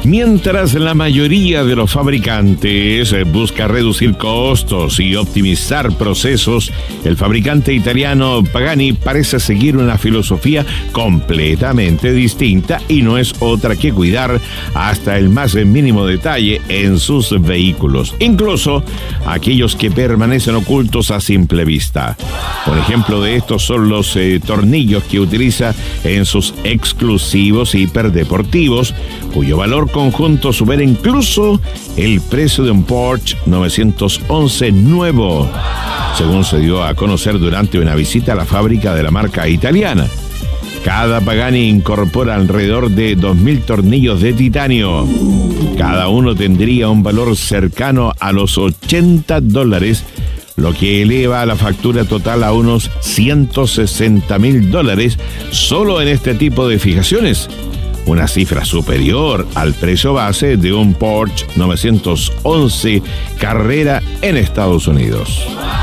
Mientras la mayoría de los fabricantes busca reducir costos y optimizar procesos, el fabricante italiano Pagani parece seguir una filosofía completamente distinta y no es otra que cuidar hasta el más mínimo detalle en sus vehículos, incluso aquellos que permanecen ocultos a simple vista. Por ejemplo de estos son los tornillos que utiliza en sus exclusivos hiperdeportivos, cuyo valor conjunto supera incluso el precio de un Porsche 911 nuevo, según se dio a conocer durante una visita a la fábrica de la marca italiana. Cada Pagani incorpora alrededor de 2.000 tornillos de titanio. Cada uno tendría un valor cercano a los $80, lo que eleva la factura total a unos $160.000 solo en este tipo de fijaciones, una cifra superior al precio base de un Porsche 911 Carrera en Estados Unidos.